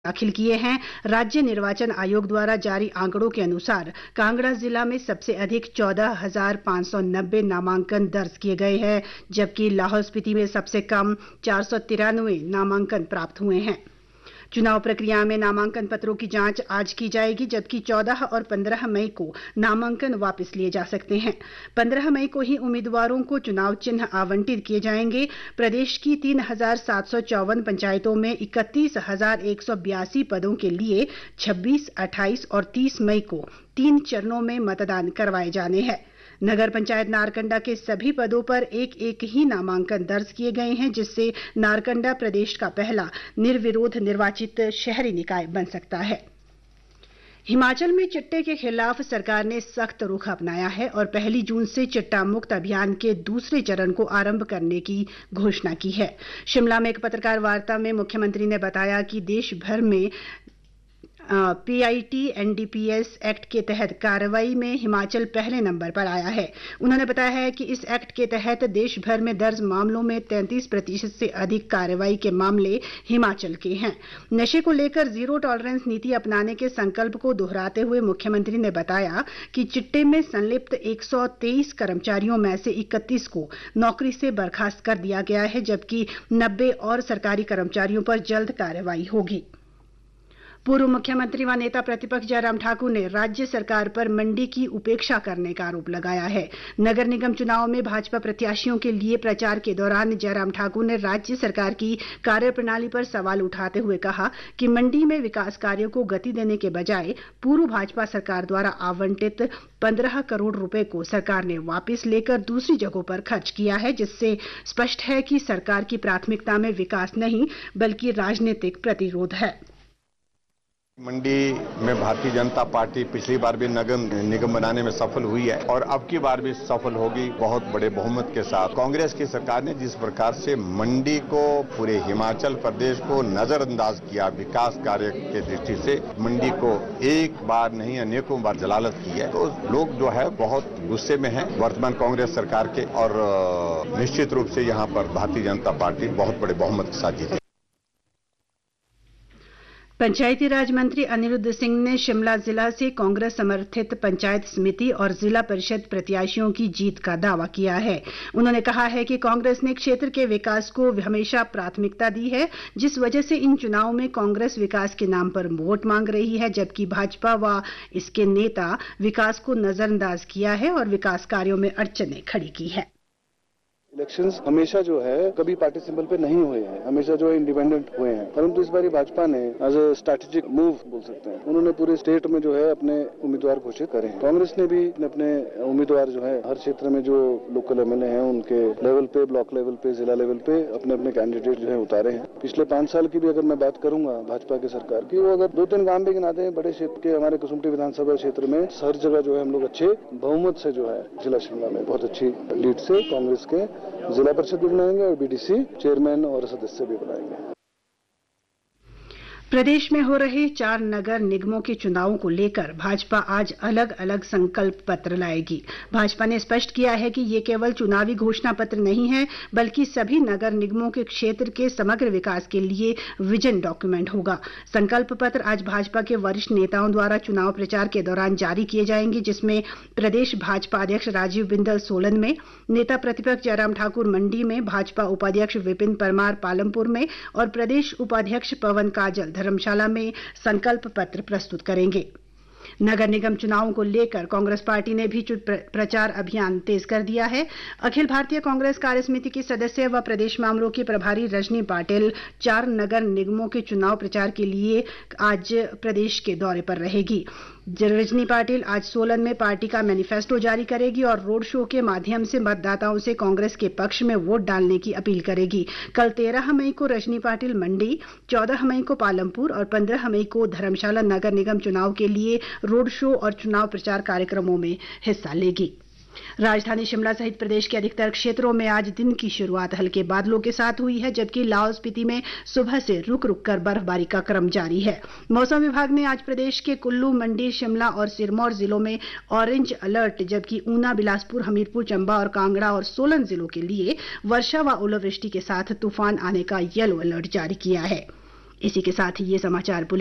दाखिल किए हैं। राज्य निर्वाचन आयोग द्वारा जारी आंकड़ों के अनुसार कांगड़ा जिला में सबसे अधिक 14,590 नामांकन दर्ज किए गए हैं, जबकि लाहौल स्पीति में सबसे कम 493 नामांकन प्राप्त हुए हैं। चुनाव प्रक्रिया में नामांकन पत्रों की जांच आज की जाएगी, जबकि 14 और 15 मई को नामांकन वापस लिए जा सकते हैं। 15 मई को ही उम्मीदवारों को चुनाव चिन्ह आवंटित किए जाएंगे। प्रदेश की 3,754 पंचायतों में 31,182 पदों के लिए 26, 28 और 30 मई को 3 चरणों में मतदान करवाए जाने हैं। नगर पंचायत नारकंडा के सभी पदों पर एक एक ही नामांकन दर्ज किए गए हैं, जिससे नारकंडा प्रदेश का पहला निर्विरोध निर्वाचित शहरी निकाय बन सकता है। हिमाचल में चिट्टे के खिलाफ सरकार ने सख्त रुख अपनाया है और 1 जून से चिट्टा मुक्त अभियान के दूसरे चरण को आरंभ करने की घोषणा की है। शिमला में एक पत्रकार वार्ता में मुख्यमंत्री ने बताया कि देश भर में PIT NDPS एक्ट के तहत कार्रवाई में हिमाचल पहले नंबर पर आया है। उन्होंने बताया है कि इस एक्ट के तहत देश भर में दर्ज मामलों में 33% से अधिक कार्रवाई के मामले हिमाचल के हैं। नशे को लेकर जीरो टॉलरेंस नीति अपनाने के संकल्प को दोहराते हुए मुख्यमंत्री ने बताया कि चिट्टे में संलिप्त 123 कर्मचारियों में से 31 को नौकरी से बर्खास्त कर दिया गया है, जबकि 90 और सरकारी कर्मचारियों पर जल्द कार्रवाई होगी। पूर्व मुख्यमंत्री व नेता प्रतिपक्ष जयराम ठाकुर ने राज्य सरकार पर मंडी की उपेक्षा करने का आरोप लगाया है। नगर निगम चुनाव में भाजपा प्रत्याशियों के लिए प्रचार के दौरान जयराम ठाकुर ने राज्य सरकार की कार्यप्रणाली पर सवाल उठाते हुए कहा कि मंडी में विकास कार्यों को गति देने के बजाय पूर्व भाजपा सरकार द्वारा आवंटित 15 करोड़ रुपए को सरकार ने वापस लेकर दूसरी जगहों पर खर्च किया है, जिससे स्पष्ट है कि सरकार की प्राथमिकता में विकास नहीं बल्कि राजनीतिक प्रतिरोध है। मंडी में भारतीय जनता पार्टी पिछली बार भी नगर निगम बनाने में सफल हुई है और अब की बार भी सफल होगी बहुत बड़े बहुमत के साथ। कांग्रेस की सरकार ने जिस प्रकार से मंडी को, पूरे हिमाचल प्रदेश को नजरअंदाज किया विकास कार्य के दृष्टि से, मंडी को एक बार नहीं अनेकों बार जलालत की है, तो लोग जो है बहुत गुस्से में है वर्तमान कांग्रेस सरकार के और निश्चित रूप से यहाँ पर भारतीय जनता पार्टी बहुत बड़े बहुमत के साथ जीती। पंचायती राज मंत्री अनिरुद्ध सिंह ने शिमला जिला से कांग्रेस समर्थित पंचायत समिति और जिला परिषद प्रत्याशियों की जीत का दावा किया है। उन्होंने कहा है कि कांग्रेस ने क्षेत्र के विकास को हमेशा प्राथमिकता दी है, जिस वजह से इन चुनावों में कांग्रेस विकास के नाम पर वोट मांग रही है, जबकि भाजपा व इसके नेता विकास को नजरअंदाज किया है और विकास कार्यों में अड़चनें खड़ी की है। इलेक्शंस हमेशा जो है कभी पार्टी सिंबल पे नहीं हुए हैं, हमेशा जो है इंडिपेंडेंट हुए हैं, परंतु इस बार भाजपा ने एज ए स्ट्रैटेजिक मूव बोल सकते हैं, उन्होंने पूरे स्टेट में जो है अपने उम्मीदवार घोषित करे हैं। कांग्रेस ने भी अपने उम्मीदवार जो है हर क्षेत्र में जो लोकल MLA हैं उनके लेवल पे, ब्लॉक लेवल पे, जिला लेवल पे अपने अपने कैंडिडेट जो है उतारे हैं। पिछले 5 साल की भी अगर मैं बात करूंगा भाजपा की सरकार की, वो अगर 2-3 काम भी गिनाते हैं बड़े क्षेत्र के, हमारे कुसुम्पटी विधानसभा क्षेत्र में हर जगह जो है हम लोग अच्छे बहुमत से जो है जिला शिमला में बहुत अच्छी लीड से कांग्रेस के जिला परिषद भी बनाएंगे और BDC चेयरमैन और सदस्य भी बनाएंगे। प्रदेश में हो रहे 4 नगर निगमों के चुनावों को लेकर भाजपा आज अलग अलग संकल्प पत्र लाएगी। भाजपा ने स्पष्ट किया है कि ये केवल चुनावी घोषणा पत्र नहीं है, बल्कि सभी नगर निगमों के क्षेत्र के समग्र विकास के लिए विजन डॉक्यूमेंट होगा। संकल्प पत्र आज भाजपा के वरिष्ठ नेताओं द्वारा चुनाव प्रचार के दौरान जारी किए जाएंगे, जिसमें प्रदेश भाजपा अध्यक्ष राजीव बिंदल सोलन में, नेता प्रतिपक्ष जयराम ठाकुर मंडी में, भाजपा उपाध्यक्ष विपिन परमार पालमपुर में और प्रदेश उपाध्यक्ष पवन काजल धर्मशाला में संकल्प पत्र प्रस्तुत करेंगे। नगर निगम चुनावों को लेकर कांग्रेस पार्टी ने भी प्रचार अभियान तेज कर दिया है। अखिल भारतीय कांग्रेस कार्यसमिति की सदस्य व प्रदेश मामलों की प्रभारी रजनी पाटिल 4 नगर निगमों के चुनाव प्रचार के लिए आज प्रदेश के दौरे पर रहेगी। रजनी पाटिल आज सोलन में पार्टी का मैनिफेस्टो जारी करेगी और रोड शो के माध्यम से मतदाताओं से कांग्रेस के पक्ष में वोट डालने की अपील करेगी। कल 13 मई को रजनी पाटिल मंडी, 14 मई को पालमपुर और 15 मई को धर्मशाला नगर निगम चुनाव के लिए रोड शो और चुनाव प्रचार कार्यक्रमों में हिस्सा लेगी। राजधानी शिमला सहित प्रदेश के अधिकतर क्षेत्रों में आज दिन की शुरुआत हल्के बादलों के साथ हुई है, जबकि लाहौल स्पीति में सुबह से रुक रुक कर बर्फबारी का क्रम जारी है। मौसम विभाग ने आज प्रदेश के कुल्लू, मंडी, शिमला और सिरमौर जिलों में ऑरेंज अलर्ट, जबकि ऊना, बिलासपुर, हमीरपुर, चंबा और कांगड़ा और सोलन जिलों के लिए वर्षा व ओलावृष्टि के साथ तूफान आने का येलो अलर्ट जारी किया है। इसी के साथ ही ये समाचार